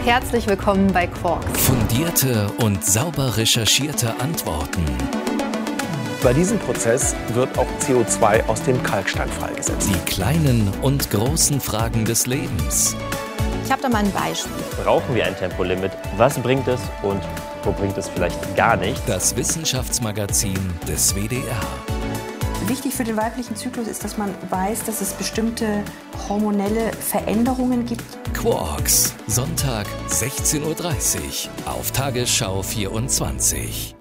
Herzlich willkommen bei Quarks. Fundierte und sauber recherchierte Antworten. Bei diesem Prozess wird auch CO2 aus dem Kalkstein freigesetzt. Die kleinen und großen Fragen des Lebens. Ich habe da mal ein Beispiel. Brauchen wir ein Tempolimit? Was bringt es und wo bringt es vielleicht gar nicht? Das Wissenschaftsmagazin des WDR. Wichtig für den weiblichen Zyklus ist, dass man weiß, dass es bestimmte hormonelle Veränderungen gibt. Quarks, Sonntag 16:30 Uhr auf Tagesschau 24.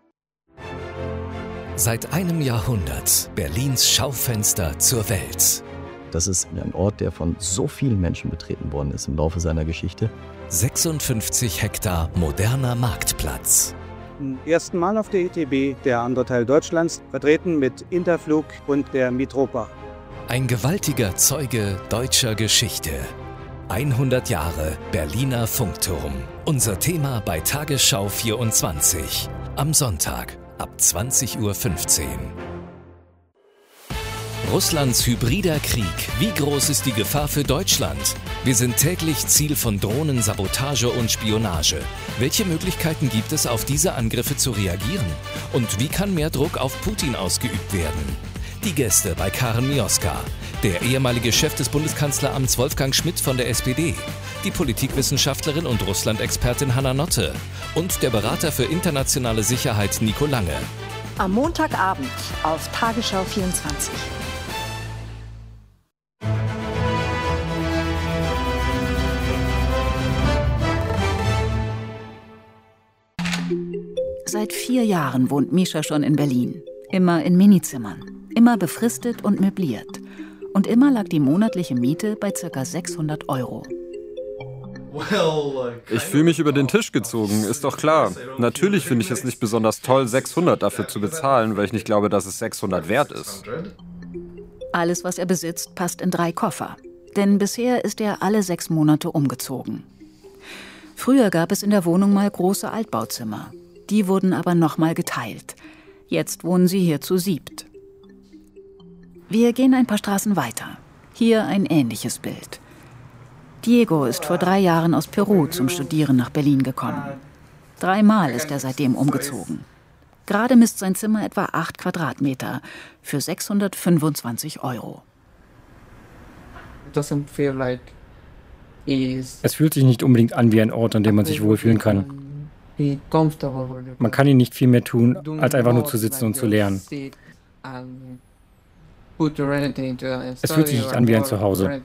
Seit einem Jahrhundert Berlins Schaufenster zur Welt. Das ist ein Ort, der von so vielen Menschen betreten worden ist im Laufe seiner Geschichte. 56 Hektar moderner Marktplatz. Zum ersten Mal auf der ITB, der andere Teil Deutschlands, vertreten mit Interflug und der Mitropa. Ein gewaltiger Zeuge deutscher Geschichte. 100 Jahre Berliner Funkturm. Unser Thema bei Tagesschau 24. Am Sonntag ab 20:15 Uhr. Russlands hybrider Krieg. Wie groß ist die Gefahr für Deutschland? Wir sind täglich Ziel von Drohnen, Sabotage und Spionage. Welche Möglichkeiten gibt es, auf diese Angriffe zu reagieren? Und wie kann mehr Druck auf Putin ausgeübt werden? Die Gäste bei Karen Mioska. Der ehemalige Chef des Bundeskanzleramts Wolfgang Schmidt von der SPD. Die Politikwissenschaftlerin und Russland-Expertin Hanna Notte. Und der Berater für internationale Sicherheit Nico Lange. Am Montagabend auf Tagesschau 24. Seit 4 Jahren wohnt Mischa schon in Berlin. Immer in Minizimmern. Immer befristet und möbliert. Und immer lag die monatliche Miete bei ca. 600 €. Ich fühle mich über den Tisch gezogen, ist doch klar. Natürlich finde ich es nicht besonders toll, 600 dafür zu bezahlen, weil ich nicht glaube, dass es 600 wert ist. Alles, was er besitzt, passt in 3 Koffer. Denn bisher ist er alle 6 Monate umgezogen. Früher gab es in der Wohnung mal große Altbauzimmer. Die wurden aber nochmal geteilt. Jetzt wohnen sie hier zu 7. Wir gehen ein paar Straßen weiter. Hier ein ähnliches Bild. Diego ist vor 3 Jahren aus Peru zum Studieren nach Berlin gekommen. 3 Mal ist er seitdem umgezogen. Gerade misst sein Zimmer etwa 8 Quadratmeter für 625 €. Es fühlt sich nicht unbedingt an wie ein Ort, an dem man sich wohlfühlen kann. Man kann hier nicht viel mehr tun, als einfach nur zu sitzen und zu lernen. Es fühlt sich nicht an wie ein Zuhause.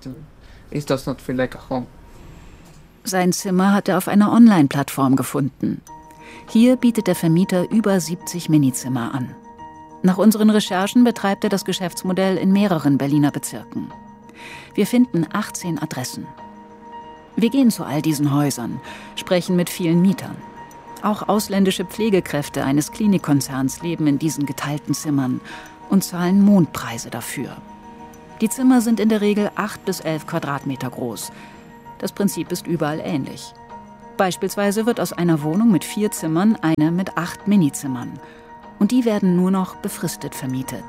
Sein Zimmer hat er auf einer Online-Plattform gefunden. Hier bietet der Vermieter über 70 Minizimmer an. Nach unseren Recherchen betreibt er das Geschäftsmodell in mehreren Berliner Bezirken. Wir finden 18 Adressen. Wir gehen zu all diesen Häusern, sprechen mit vielen Mietern. Auch ausländische Pflegekräfte eines Klinikkonzerns leben in diesen geteilten Zimmern und zahlen Mondpreise dafür. Die Zimmer sind in der Regel 8 bis 11 Quadratmeter groß. Das Prinzip ist überall ähnlich. Beispielsweise wird aus einer Wohnung mit 4 Zimmern eine mit 8 Minizimmern. Und die werden nur noch befristet vermietet.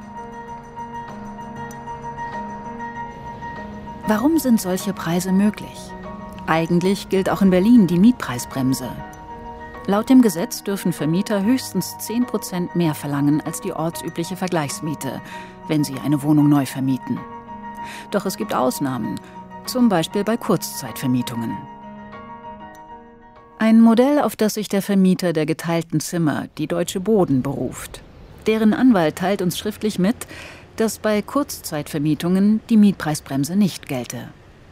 Warum sind solche Preise möglich? Eigentlich gilt auch in Berlin die Mietpreisbremse. Laut dem Gesetz dürfen Vermieter höchstens 10% mehr verlangen als die ortsübliche Vergleichsmiete, wenn sie eine Wohnung neu vermieten. Doch es gibt Ausnahmen, zum Beispiel bei Kurzzeitvermietungen. Ein Modell, auf das sich der Vermieter der geteilten Zimmer, die Deutsche Boden, beruft. Deren Anwalt teilt uns schriftlich mit, dass bei Kurzzeitvermietungen die Mietpreisbremse nicht gelte.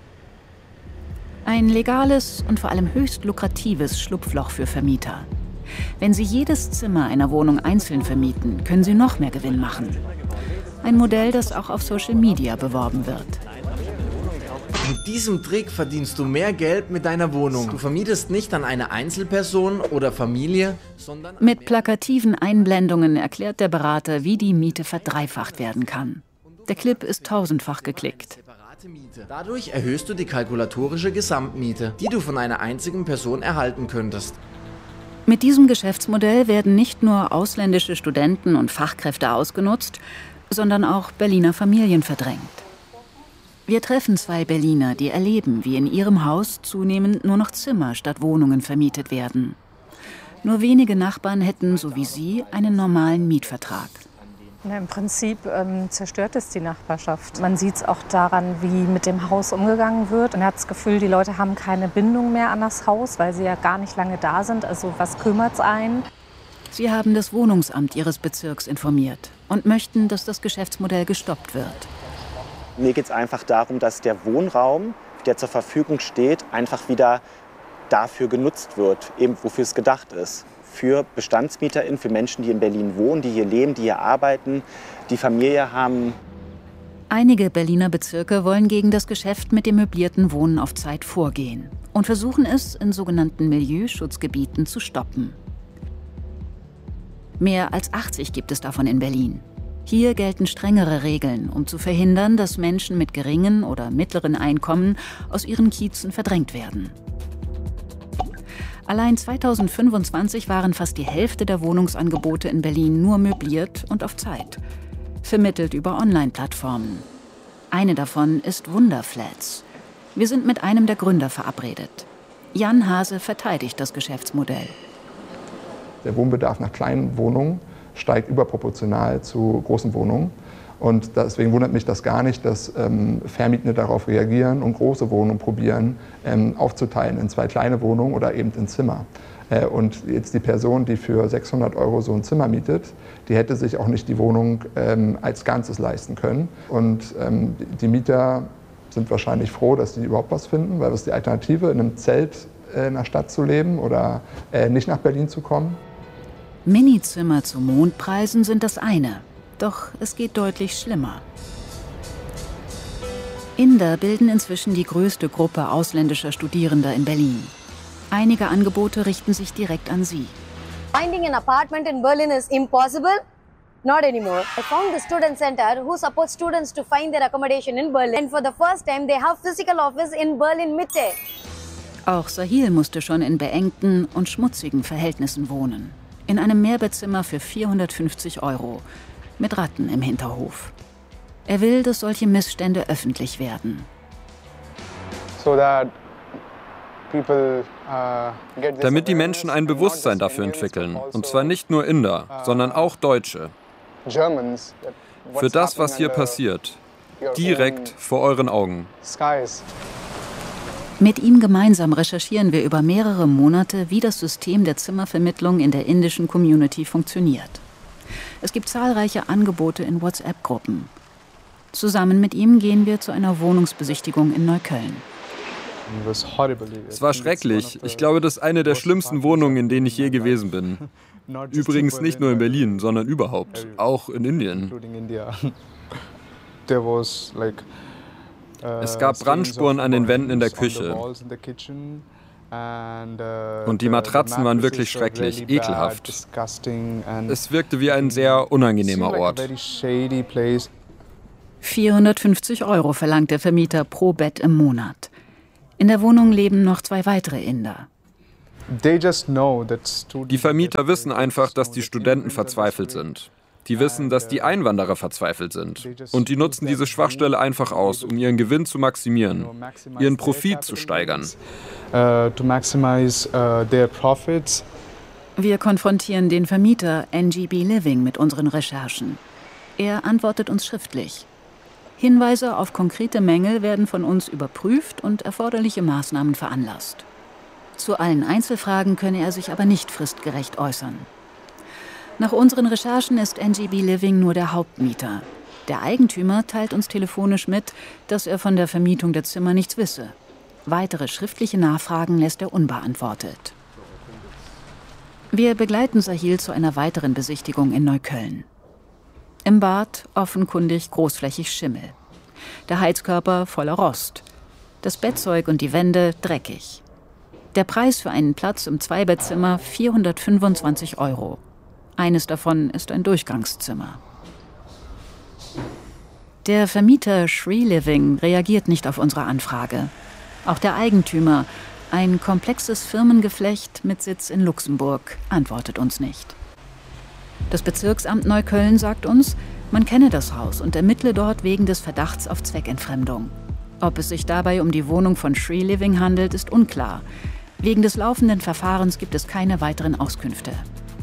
Ein legales und vor allem höchst lukratives Schlupfloch für Vermieter. Wenn sie jedes Zimmer einer Wohnung einzeln vermieten, können sie noch mehr Gewinn machen. Ein Modell, das auch auf Social Media beworben wird. Mit diesem Trick verdienst du mehr Geld mit deiner Wohnung. Du vermietest nicht an eine Einzelperson oder Familie, sondern... Mit plakativen Einblendungen erklärt der Berater, wie die Miete verdreifacht werden kann. Der Clip ist 1000-fach geklickt. Dadurch erhöhst du die kalkulatorische Gesamtmiete, die du von einer einzigen Person erhalten könntest. Mit diesem Geschäftsmodell werden nicht nur ausländische Studenten und Fachkräfte ausgenutzt, sondern auch Berliner Familien verdrängt. Wir treffen 2 Berliner, die erleben, wie in ihrem Haus zunehmend nur noch Zimmer statt Wohnungen vermietet werden. Nur wenige Nachbarn hätten, so wie sie, einen normalen Mietvertrag. Na, im Prinzip zerstört es die Nachbarschaft. Man sieht es auch daran, wie mit dem Haus umgegangen wird. Man hat das Gefühl, die Leute haben keine Bindung mehr an das Haus, weil sie ja gar nicht lange da sind. Also was kümmert es einen? Sie haben das Wohnungsamt ihres Bezirks informiert und möchten, dass das Geschäftsmodell gestoppt wird. Mir geht es einfach darum, dass der Wohnraum, der zur Verfügung steht, einfach wieder dafür genutzt wird, eben wofür es gedacht ist. Für BestandsmieterInnen, für Menschen, die in Berlin wohnen, die hier leben, die hier arbeiten, die Familie haben. Einige Berliner Bezirke wollen gegen das Geschäft mit dem möblierten Wohnen auf Zeit vorgehen und versuchen es in sogenannten Milieuschutzgebieten zu stoppen. Mehr als 80 gibt es davon in Berlin. Hier gelten strengere Regeln, um zu verhindern, dass Menschen mit geringen oder mittleren Einkommen aus ihren Kiezen verdrängt werden. Allein 2025 waren fast die Hälfte der Wohnungsangebote in Berlin nur möbliert und auf Zeit. Vermittelt über Online-Plattformen. Eine davon ist Wunderflats. Wir sind mit einem der Gründer verabredet. Jan Hase verteidigt das Geschäftsmodell. Der Wohnbedarf nach kleinen Wohnungen steigt überproportional zu großen Wohnungen. Und deswegen wundert mich das gar nicht, dass Vermietende darauf reagieren und große Wohnungen probieren aufzuteilen in 2 kleine Wohnungen oder eben in Zimmer. Und jetzt die Person, die für 600 € so ein Zimmer mietet, die hätte sich auch nicht die Wohnung als Ganzes leisten können. Und die Mieter sind wahrscheinlich froh, dass die überhaupt was finden, weil was ist die Alternative, in einem Zelt in der Stadt zu leben oder nicht nach Berlin zu kommen? Minizimmer zu Mondpreisen sind das eine. Doch es geht deutlich schlimmer. Inder bilden inzwischen die größte Gruppe ausländischer Studierender in Berlin. Einige Angebote richten sich direkt an sie. Finding an apartment in Berlin is impossible. Not anymore. I found the student center who supports students to find their accommodation in Berlin. And for the first time they have physical office in Berlin Mitte. Auch Sahil musste schon in beengten und schmutzigen Verhältnissen wohnen. In einem Mehrbettzimmer für 450 €. Mit Ratten im Hinterhof. Er will, dass solche Missstände öffentlich werden. Damit die Menschen ein Bewusstsein dafür entwickeln. Und zwar nicht nur Inder, sondern auch Deutsche. Für das, was hier passiert. Direkt vor euren Augen. Mit ihm gemeinsam recherchieren wir über mehrere Monate, wie das System der Zimmervermittlung in der indischen Community funktioniert. Es gibt zahlreiche Angebote in WhatsApp-Gruppen. Zusammen mit ihm gehen wir zu einer Wohnungsbesichtigung in Neukölln. Es war schrecklich. Ich glaube, das ist eine der schlimmsten Wohnungen, in denen ich je gewesen bin. Übrigens nicht nur in Berlin, sondern überhaupt. Auch in Indien. Es gab Brandspuren an den Wänden in der Küche. Und die Matratzen waren wirklich schrecklich, ekelhaft. Es wirkte wie ein sehr unangenehmer Ort. 450 € verlangt der Vermieter pro Bett im Monat. In der Wohnung leben noch 2 weitere Inder. Die Vermieter wissen einfach, dass die Studenten verzweifelt sind. Die wissen, dass die Einwanderer verzweifelt sind. Und die nutzen diese Schwachstelle einfach aus, um ihren Gewinn zu maximieren, ihren Profit zu steigern. Wir konfrontieren den Vermieter NGB Living mit unseren Recherchen. Er antwortet uns schriftlich. Hinweise auf konkrete Mängel werden von uns überprüft und erforderliche Maßnahmen veranlasst. Zu allen Einzelfragen könne er sich aber nicht fristgerecht äußern. Nach unseren Recherchen ist NGB Living nur der Hauptmieter. Der Eigentümer teilt uns telefonisch mit, dass er von der Vermietung der Zimmer nichts wisse. Weitere schriftliche Nachfragen lässt er unbeantwortet. Wir begleiten Sahil zu einer weiteren Besichtigung in Neukölln. Im Bad offenkundig großflächig Schimmel. Der Heizkörper voller Rost. Das Bettzeug und die Wände dreckig. Der Preis für einen Platz im 2-Bettzimmer 425 €. Eines davon ist ein Durchgangszimmer. Der Vermieter Shree Living reagiert nicht auf unsere Anfrage. Auch der Eigentümer, ein komplexes Firmengeflecht mit Sitz in Luxemburg, antwortet uns nicht. Das Bezirksamt Neukölln sagt uns, man kenne das Haus und ermittle dort wegen des Verdachts auf Zweckentfremdung. Ob es sich dabei um die Wohnung von Free Living handelt, ist unklar. Wegen des laufenden Verfahrens gibt es keine weiteren Auskünfte.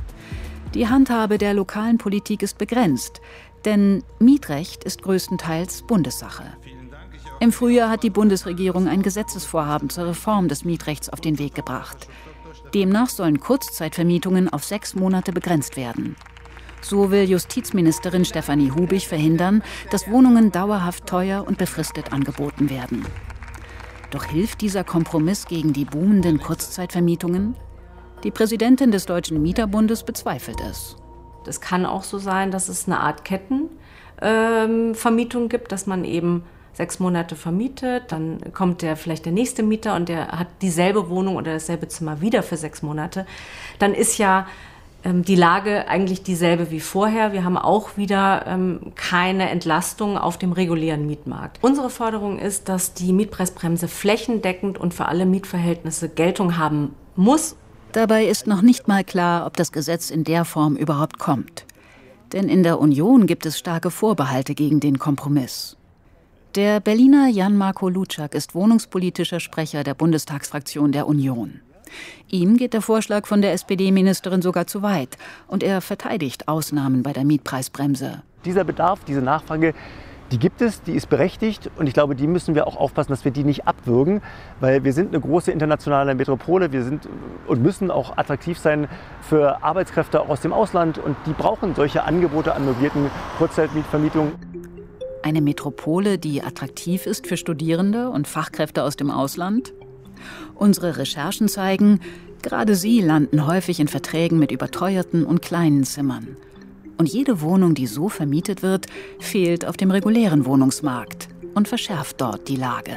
Die Handhabe der lokalen Politik ist begrenzt, denn Mietrecht ist größtenteils Bundessache. Im Frühjahr hat die Bundesregierung ein Gesetzesvorhaben zur Reform des Mietrechts auf den Weg gebracht. Demnach sollen Kurzzeitvermietungen auf 6 Monate begrenzt werden. So will Justizministerin Stefanie Hubig verhindern, dass Wohnungen dauerhaft teuer und befristet angeboten werden. Doch hilft dieser Kompromiss gegen die boomenden Kurzzeitvermietungen? Die Präsidentin des Deutschen Mieterbundes bezweifelt es. Es kann auch so sein, dass es eine Art Kettenvermietung gibt, dass man eben 6 Monate vermietet, dann kommt vielleicht der nächste Mieter und der hat dieselbe Wohnung oder dasselbe Zimmer wieder für 6 Monate. Dann ist ja die Lage eigentlich dieselbe wie vorher. Wir haben auch wieder keine Entlastung auf dem regulären Mietmarkt. Unsere Forderung ist, dass die Mietpreisbremse flächendeckend und für alle Mietverhältnisse Geltung haben muss. Dabei ist noch nicht mal klar, ob das Gesetz in der Form überhaupt kommt. Denn in der Union gibt es starke Vorbehalte gegen den Kompromiss. Der Berliner Jan-Marco Luczak ist wohnungspolitischer Sprecher der Bundestagsfraktion der Union. Ihm geht der Vorschlag von der SPD-Ministerin sogar zu weit und er verteidigt Ausnahmen bei der Mietpreisbremse. Dieser Bedarf, diese Nachfrage, die gibt es, die ist berechtigt und ich glaube, die müssen wir auch aufpassen, dass wir die nicht abwürgen, weil wir sind eine große internationale Metropole, wir sind und müssen auch attraktiv sein für Arbeitskräfte aus dem Ausland und die brauchen solche Angebote an möblierten Kurzzeitmietvermietungen. Eine Metropole, die attraktiv ist für Studierende und Fachkräfte aus dem Ausland? Unsere Recherchen zeigen, gerade sie landen häufig in Verträgen mit überteuerten und kleinen Zimmern. Und jede Wohnung, die so vermietet wird, fehlt auf dem regulären Wohnungsmarkt und verschärft dort die Lage.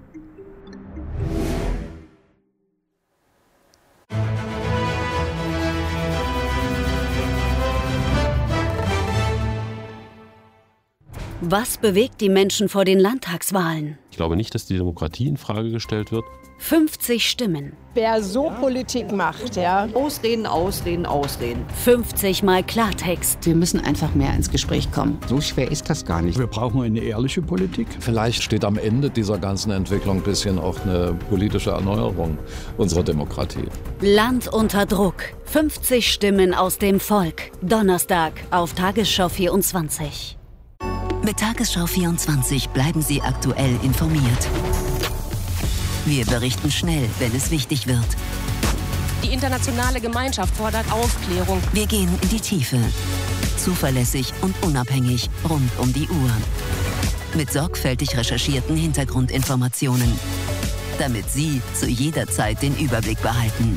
Was bewegt die Menschen vor den Landtagswahlen? Ich glaube nicht, dass die Demokratie in Frage gestellt wird. 50 Stimmen. Wer so Politik macht, ja. Ausreden, Ausreden, Ausreden. 50 Mal Klartext. Wir müssen einfach mehr ins Gespräch kommen. So schwer ist das gar nicht. Wir brauchen eine ehrliche Politik. Vielleicht steht am Ende dieser ganzen Entwicklung ein bisschen auch eine politische Erneuerung unserer Demokratie. Land unter Druck. 50 Stimmen aus dem Volk. Donnerstag auf Tagesschau 24. Mit Tagesschau 24 bleiben Sie aktuell informiert. Wir berichten schnell, wenn es wichtig wird. Die internationale Gemeinschaft fordert Aufklärung. Wir gehen in die Tiefe. Zuverlässig und unabhängig rund um die Uhr. Mit sorgfältig recherchierten Hintergrundinformationen. Damit Sie zu jeder Zeit den Überblick behalten.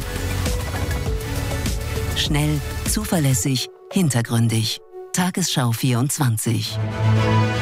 Schnell, zuverlässig, hintergründig. Tagesschau 24.